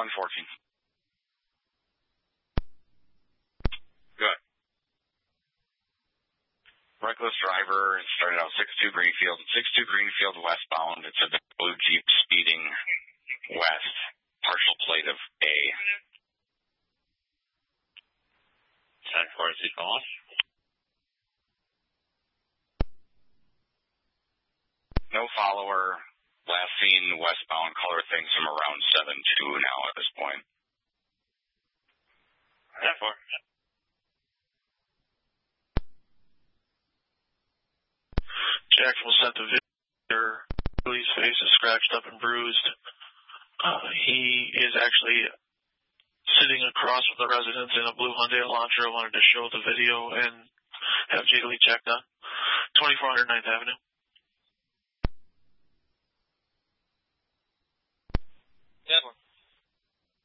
114. Good. Reckless driver started out 62 Greenfield. 62 Greenfield westbound. It's a blue Jeep speeding west. Partial plate of A. 10-4, is he calling? No follower. Last seen westbound, color things from around 7-2 now at this point. 10-4. Jacksonville sent the video. His face is scratched up and bruised. He is actually sitting across from the residence in a blue Hyundai Elantra. I wanted to show the video and have Jiggly checked on. 2400 9th Avenue.